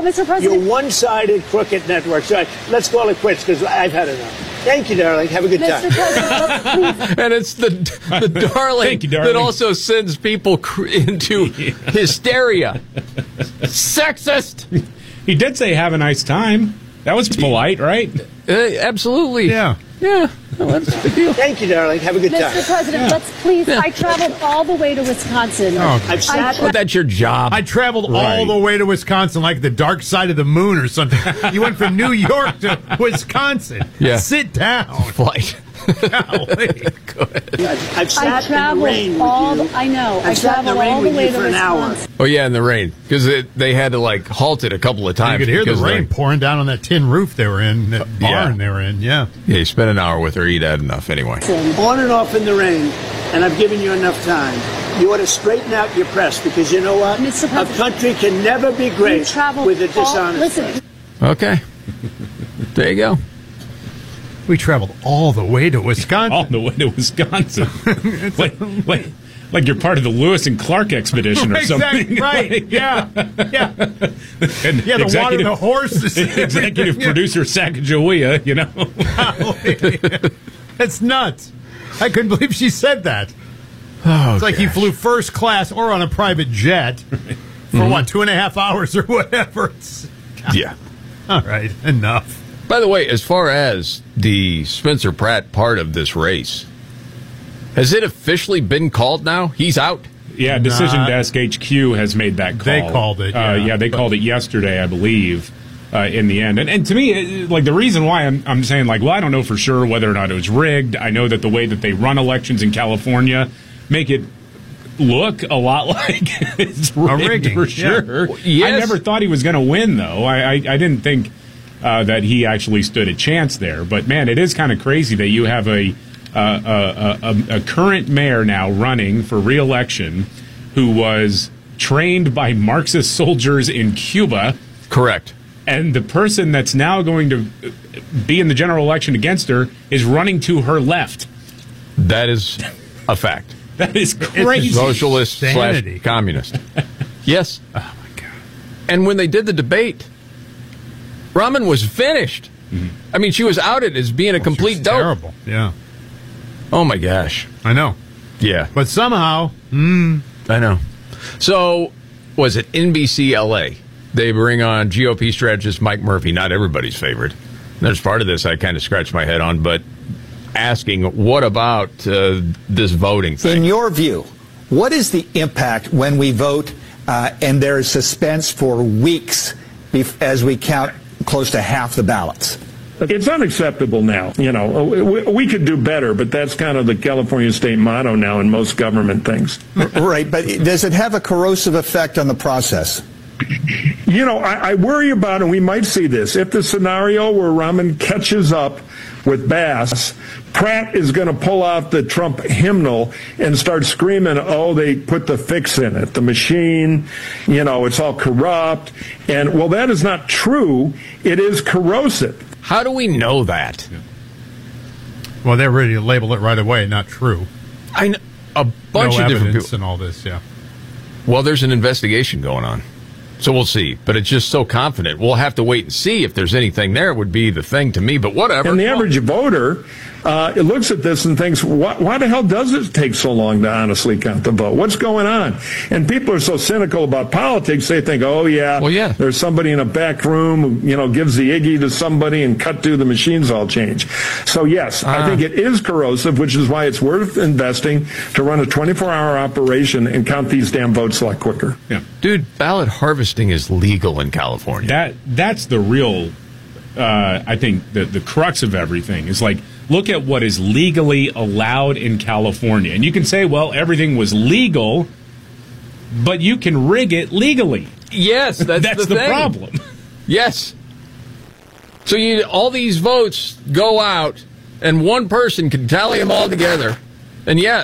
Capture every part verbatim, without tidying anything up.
But, Mister President, your one-sided, crooked network. So let's call it quits because I've had enough. Thank you, darling. Have a good Mister time. President, let's please. And it's the the darling, Thank you, darling. that also sends people cr- into hysteria. Sexist. He did say have a nice time. That was polite, right? Uh, absolutely. Yeah. Yeah. Well, that's a big deal. Thank you, darling. Have a good Mister time. President, Yeah. let's please. Yeah. I traveled all the way to Wisconsin. Oh, I've sat I Well, that's your job. I traveled Right. all the way to Wisconsin, like the dark side of the moon or something. You went from New York to Wisconsin. Yeah. Sit down. Flight. Golly. I've, I've I sat in the traveled rain with all. you. The, I know. I I've sat in the traveled rain all the with way you to for an hour. Wisconsin. Oh, yeah, in the rain. Because they had to, like, halt it a couple of You times. could hear the because, rain like, pouring down on that tin roof they were in, that yeah. barn they were in. Yeah. Yeah, you spent an hour with her. You'd had enough anyway. On and off in the rain, and I've given you enough time. You ought to straighten out your press because you know what? Mister A President, country can never be We great traveled with a all- dishonest Listen, press. Okay. There you go. We traveled all the way to Wisconsin. All the way to Wisconsin. like, like, like you're part of the Lewis and Clark expedition or something. Exactly, right. Like- Yeah. Yeah. And Yeah, the water executive- the horses. Executive producer Sacagawea, you know. That's nuts. I couldn't believe she said that. Oh, It's like he gosh. flew first class or on a private jet for Mm-hmm. what, two and a half hours or whatever. It's, Yeah. all right, enough. By the way, as far as the Spencer Pratt part of this race, has it officially been called now? He's out? Yeah, Decision Nah. Desk H Q has made that call. They called it, Uh, yeah. yeah, they But- called it yesterday, I believe, uh, in the end. And, and to me, it- like the reason why I'm, I'm saying, like, well, I don't know for sure whether or not it was rigged. I know that the way that they run elections in California make it look a lot like it's rigged rigging, for yeah. sure. Well, yes. I never thought he was going to win, though. I, I, I didn't think uh, that he actually stood a chance there. But, man, it is kind of crazy that you have a, uh, a, a, a current mayor now running for re-election who was trained by Marxist soldiers in Cuba, Correct. and the person that's now going to be in the general election against her is running to her left. That is a fact. That is crazy. Socialist slash Insanity. communist. Yes. Oh, my God. And when they did the debate, Raman was finished. I mean, she was outed as being a She complete was dope. terrible. Yeah, Oh, my gosh. I know. Yeah. But somehow, I know. So, was it N B C L A? They bring on G O P strategist Mike Murphy, not everybody's favorite. There's part of this I kind of scratched my head on, but asking, what about uh, this voting thing? In your view, what is the impact when we vote uh, and there is suspense for weeks bef- as we count close to half the ballots? It's unacceptable now. You know, we, we could do better, but that's kind of the California state motto now in most government things. Right, but does it have a corrosive effect on the process? You know, I, I worry about, and we might see this, if the scenario where Raman catches up with Bass, Pratt is going to pull out the Trump hymnal and start screaming, oh, they put the fix in it, the machine, you know, it's all corrupt. And, well, that is not true. It is corrosive. How do we know that? well, they're ready to label it right away. Not true. I know a bunch no of different evidence people. and all this. Yeah. Well, there's an investigation going on. So we'll see. But it's just so confident. We'll have to wait and see if there's anything there would be the thing to me. But whatever. And the average voter uh, it looks at this and thinks, why, why the hell does it take so long to honestly count the vote? What's going on? And people are so cynical about politics, they think, oh, yeah, Well, yeah. there's somebody in a back room who, you know, gives the Iggy to somebody and cut to the machines all change. So, yes, I think it is corrosive, which is why it's worth investing to run a twenty-four hour operation and count these damn votes a lot quicker. Yeah. Dude, ballot harvesting is legal in California. That that's the real, uh, I think, the, the crux of everything is like, look at what is legally allowed in California. And you can say, well, everything was legal, but you can rig it legally. Yes, that's, That's the, the thing. problem. Yes. So you all these votes go out, and one person can tally them all together. And yeah.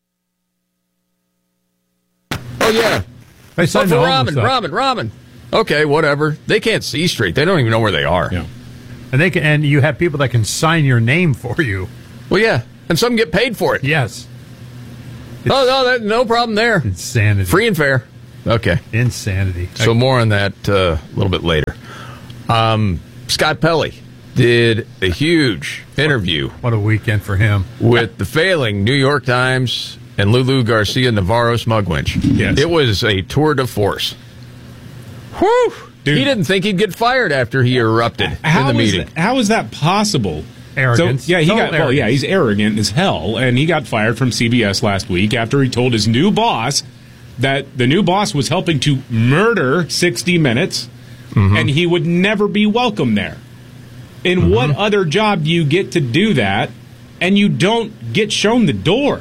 Oh, yeah. They Oh, signed for all the Ramen, stuff. Ramen, Ramen. Okay, whatever. They can't see straight. They don't even know where they are. Yeah. And they can, and you have people that can sign your name for you. Well, yeah. And some get paid for it. Yes. Oh, no, that, no problem there. Insanity. Free and fair. Okay. Insanity. So more on that uh, a little bit later. Um, Scott Pelley did a huge interview. What a weekend for him. With the failing New York Times and Lulu Garcia Navarro Smugwinch. Yes. It was a tour de force. Whew! Dude. He didn't think he'd get fired after he erupted how in the is meeting. That, how is that possible? Arrogance. So, yeah, he Total got. Well, arrogance. yeah, he's arrogant as hell, and he got fired from C B S last week after he told his new boss that the new boss was helping to murder sixty minutes, mm-hmm. and he would never be welcome there. In mm-hmm. what other job do you get to do that, and you don't get shown the door?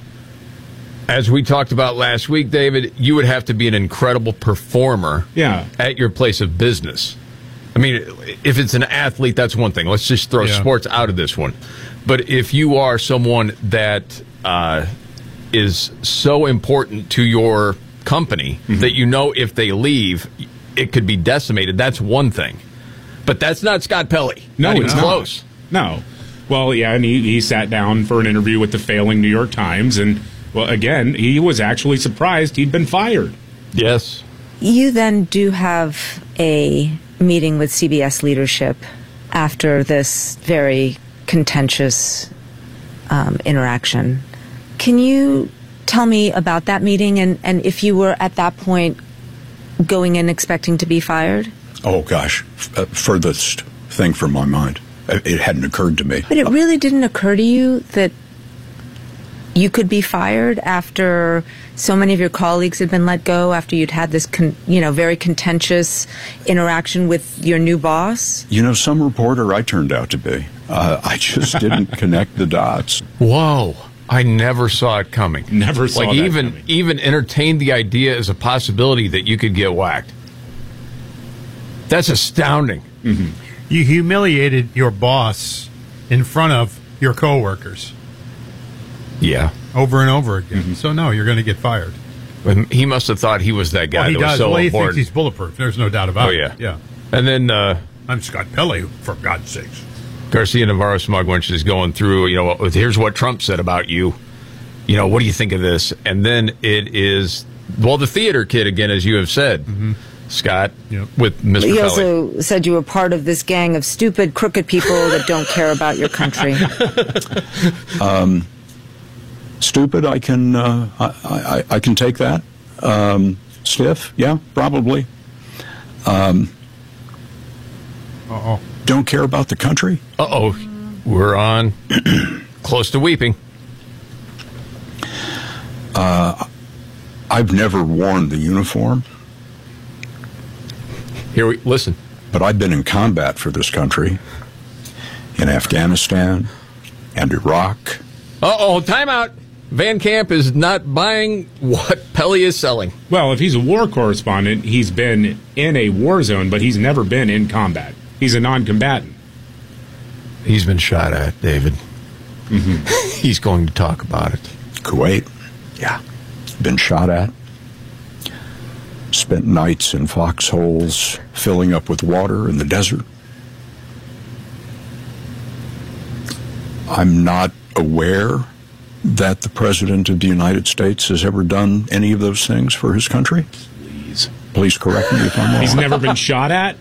As we talked about last week, David, you would have to be an incredible performer yeah. at your place of business. I mean, if it's an athlete, that's one thing. Let's just throw yeah. sports out of this one. But if you are someone that uh, is so important to your company mm-hmm. that you know if they leave, it could be decimated, that's one thing. But that's not Scott Pelley. No, not even it's close. Not. No. Well, yeah, and he, he sat down for an interview with the failing New York Times, and, well, again, he was actually surprised he'd been fired. Yes. You then do have a meeting with C B S leadership after this very contentious um, interaction. Can you tell me about that meeting and, and if you were at that point going in expecting to be fired? Oh, gosh. Uh, furthest thing from my mind. It hadn't occurred to me. But it really didn't occur to you that you could be fired after so many of your colleagues had been let go, after you'd had this, con- you know, very contentious interaction with your new boss? You know, some reporter I turned out to be. Uh, I just didn't connect the dots. Whoa. I never saw it coming. Never saw like that even coming. even entertained the idea as a possibility that you could get whacked. That's astounding. Mm-hmm. You humiliated your boss in front of your coworkers. Yeah. Over and over again. Mm-hmm. So, no, you're going to get fired. But he must have thought he was that guy Well, he that does. was so well, he important. thinks he's bulletproof. There's no doubt about oh, it. yeah. Yeah. And then uh, I'm Scott Pelley, for God's sakes. Garcia Navarro Smugwinch is going through, you know, here's what Trump said about you. You know, what do you think of this? And then it is, well, the theater kid again, as you have said, mm-hmm. Scott, yep. with Mister He Pelley. also said you were part of this gang of stupid, crooked people that don't care about your country. um, stupid, I can, uh, I, I, I can take that. Um, stiff, yeah, probably. Um, Uh-oh. Don't care about the country? Uh-oh. We're on close to weeping. Uh, I've never worn the uniform. Here we listen. But I've been in combat for this country, in Afghanistan and Iraq. Uh-oh, time out. Van Camp is not buying what Pelley is selling. Well, if he's a war correspondent, he's been in a war zone, but he's never been in combat. He's a non-combatant. He's been shot at, David. Mm-hmm. He's going to talk about it. Kuwait. Yeah. Been shot at. Spent nights in foxholes, filling up with water in the desert. I'm not aware that the President of the United States has ever done any of those things for his country. Please. Please correct me if I'm wrong. He's never been shot at?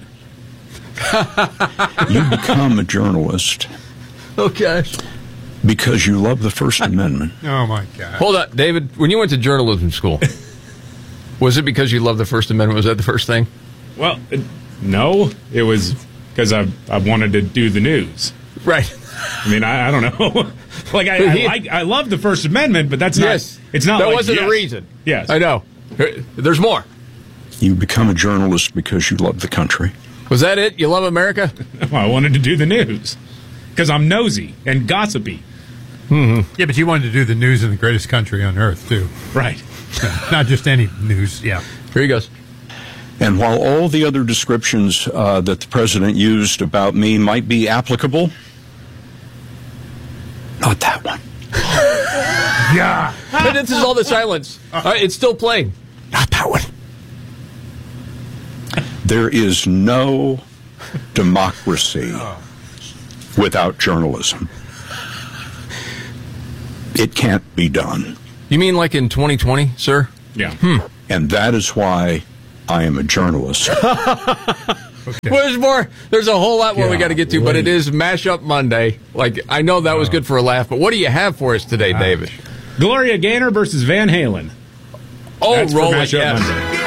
You become a journalist. Okay. Because you love the First Amendment. Oh, my God. Hold on, David. When you went to journalism school, was it because you loved the First Amendment? Was that the first thing? Well, it, no. It was because I, I wanted to do the news. Right. I mean, I, I don't know. like, I, I, like, I love the First Amendment, but that's not... Yes. It's not that like, wasn't yes. the reason. Yes. I know. There's more. You become a journalist because you love the country. Was that it? You love America? Well, I wanted to do the news because I'm nosy and gossipy. Mm-hmm. Yeah, but you wanted to do the news in the greatest country on earth, too. Right. Not just any news, yeah. Here he goes. And while all the other descriptions uh, that the president used about me might be applicable, not that one. Yeah. But this is all the silence. Uh, it's still playing. Not that one. There is no democracy without journalism. It can't be done. You mean like in twenty twenty, sir? Yeah. Hmm. And that is why I am a journalist. Okay. Well, there's more. There's a whole lot more yeah, we got to get to, but it is Mashup Monday. Like, I know that was good for a laugh, but what do you have for us today, uh, David? Gloria Gaynor versus Van Halen. Oh, That's roll it, yes. Monday.